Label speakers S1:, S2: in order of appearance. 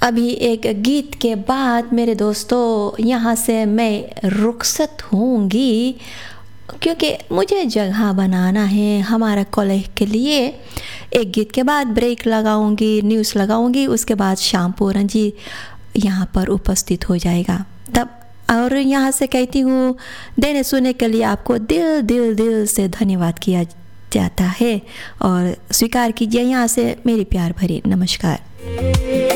S1: अभी एक गीत के बाद मेरे दोस्तों यहाँ से मैं रुखसत होंगी, क्योंकि मुझे जगह बनाना है हमारा कॉलेज के लिए। एक गीत के बाद ब्रेक लगाऊंगी, न्यूज़ लगाऊंगी, उसके बाद श्याम पूरन जी यहाँ पर उपस्थित हो जाएगा तब। और यहाँ से कहती हूँ देने सुनने के लिए आपको दिल दिल दिल से धन्यवाद किया जाता है और स्वीकार कीजिए यहाँ से मेरी प्यार भरी नमस्कार।